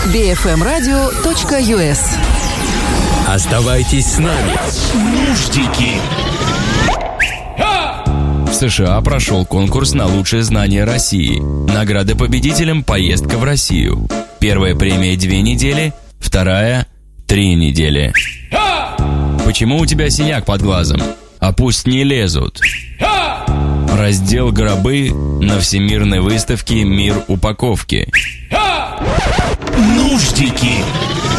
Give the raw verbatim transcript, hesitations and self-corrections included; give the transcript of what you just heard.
би эф эм радио точка ю эс. Оставайтесь с нами. Нуждики. В США прошел конкурс на лучшее знание России. Награда победителям – поездка в Россию. Первая премия – две недели, вторая – три недели. Почему у тебя синяк под глазом? А пусть не лезут. Раздел «Гробы» на Всемирной выставке «Мир упаковки». Нуждики.